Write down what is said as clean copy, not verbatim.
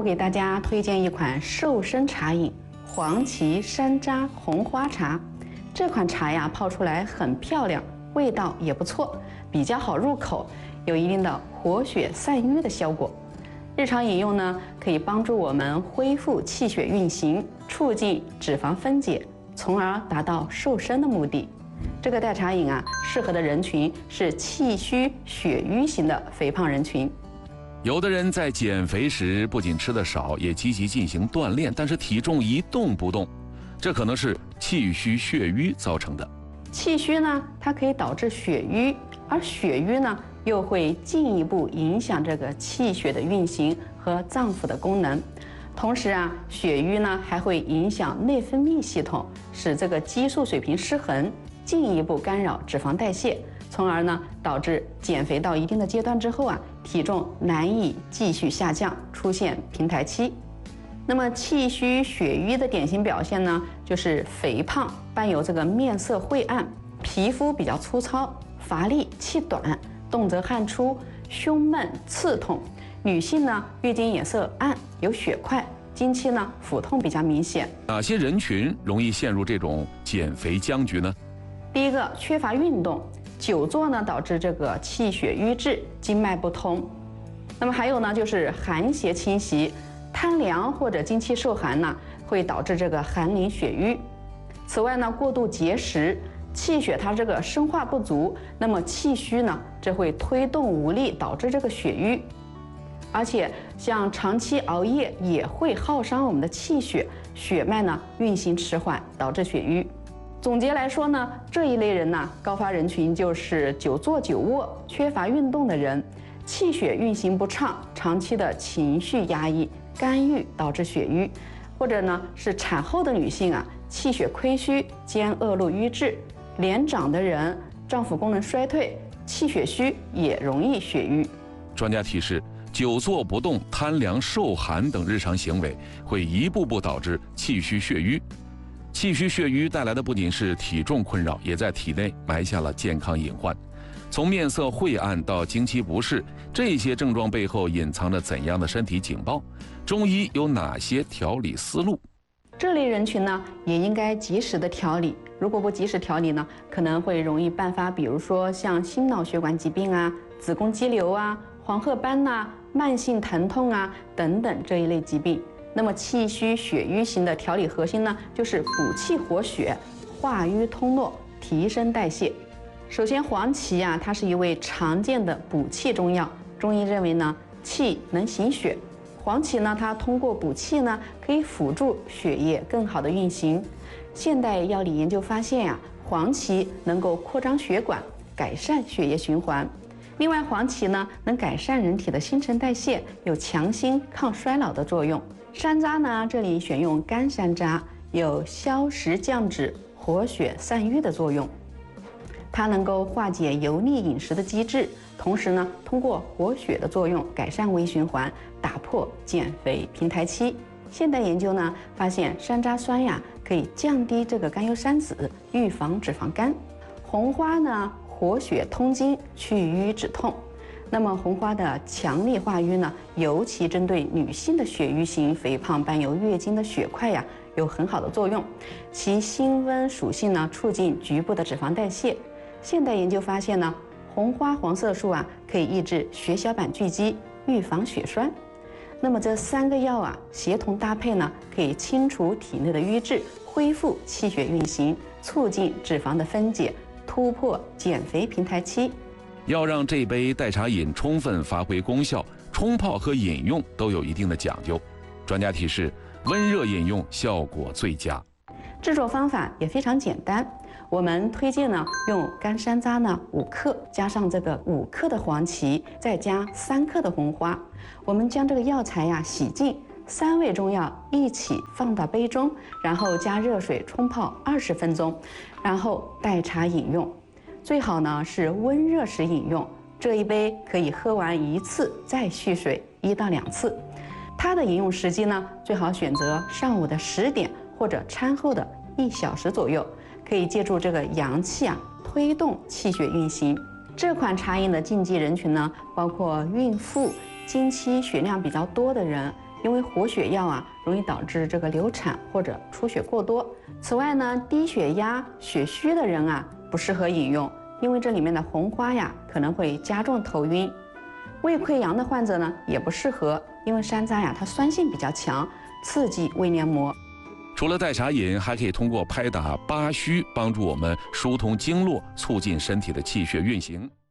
我给大家推荐一款瘦身茶饮——黄芪山楂红花茶。这款茶呀，泡出来很漂亮，味道也不错，比较好入口，有一定的活血散瘀的效果。日常饮用呢，可以帮助我们恢复气血运行，促进脂肪分解，从而达到瘦身的目的。这个代茶饮啊，适合的人群是气虚血瘀型的肥胖人群。 有的人在减肥时不仅吃得少，也积极进行锻炼，但是体重一动不动，这可能是气虚血瘀造成的。 气虚呢，它可以导致血瘀，而血瘀呢，又会进一步影响这个气血的运行和脏腑的功能。同时啊，血瘀呢还会影响内分泌系统，使这个激素水平失衡，进一步干扰脂肪代谢，从而呢导致减肥到一定的阶段之后啊，体重难以继续下降，出现平台期。那么气虚血瘀的典型表现呢，就是肥胖伴有这个面色晦暗，皮肤比较粗糙，乏力气短，动则汗出，胸闷刺痛。女性呢，月经颜色暗，有血块，经期呢腹痛比较明显。 哪些人群容易陷入这种减肥僵局呢？ 第一个，缺乏运动，久坐呢导致这个气血瘀滞，经脉不通。那么还有呢，就是寒邪侵袭，贪凉或者经期受寒呢，会导致这个寒淋血瘀。此外呢，过度节食，气血它这个生化不足，那么气虚呢，这会推动无力，导致这个血瘀。而且像长期熬夜也会耗伤我们的气血，血脉呢运行迟缓，导致血瘀。总结来说呢，这一类人呢，高发人群就是久坐久卧、缺乏运动的人，气血运行不畅，长期的情绪压抑、肝郁导致血瘀，或者呢是产后的女性啊，气血亏虚兼恶露瘀滞，年长的人脏腑功能衰退，气血虚也容易血瘀。 专家提示，久坐不动、贪凉受寒等日常行为会一步步导致气虚血瘀。气虚血瘀带来的不仅是体重困扰，也在体内埋下了健康隐患。从面色晦暗到经期不适，这些症状背后隐藏着怎样的身体警报？中医有哪些调理思路？ 这类人群呢，也应该及时的调理。如果不及时调理呢，可能会容易伴发，比如说像心脑血管疾病啊、子宫肌瘤啊、黄褐斑呐、慢性疼痛啊等等这一类疾病。那么气虚血瘀型的调理核心呢，就是补气活血、化瘀通络、提升代谢。首先，黄芪啊，它是一味常见的补气中药。中医认为呢，气能行血，黄芪呢，它通过补气呢，可以辅助血液更好的运行。现代药理研究发现呀，黄芪能够扩张血管，改善血液循环。另外，黄芪呢能改善人体的新陈代谢，有强心抗衰老的作用。山楂呢，这里选用干山楂，有消食降脂、活血散瘀的作用。它能够化解油腻饮食的机制，同时呢，通过活血的作用改善微循环，打破减肥平台期。现代研究呢发现，山楂酸呀可以降低这个甘油三酯，预防脂肪肝。红花呢，活血通经，去瘀止痛。那么红花的强力化瘀呢，尤其针对女性的血瘀型肥胖伴有月经的血块呀，有很好的作用。其辛温属性呢，促进局部的脂肪代谢。现代研究发现呢，红花黄色素啊，可以抑制血小板聚集，预防血栓。那么这三个药啊，协同搭配呢，可以清除体内的瘀滞，恢复气血运行，促进脂肪的分解，突破减肥平台期。 要让这杯代茶饮充分发挥功效，冲泡和饮用都有一定的讲究。专家提示，温热饮用效果最佳。 制作方法也非常简单，我们推荐呢用干山楂呢5克，加上这个5克的黄芪，再加3克的红花。我们将这个药材呀洗净，3味中药一起放到杯中，然后加热水冲泡20分钟，然后代茶饮用。最好呢是温热时饮用，这一杯可以喝完1次再续水1到2次。它的饮用时机呢，最好选择上午的10点或者餐后的1小时左右，可以借助这个阳气啊，推动气血运行。这款茶饮的禁忌人群呢，包括孕妇、经期血量比较多的人、 因为活血药啊，容易导致这个流产或者出血过多。此外呢，低血压、血虚的人啊，不适合饮用，因为这里面的红花呀，可能会加重头晕。胃溃疡的患者呢，也不适合，因为山楂呀，它酸性比较强，刺激胃黏膜。 除了代茶饮，还可以通过拍打八虚，帮助我们疏通经络，促进身体的气血运行。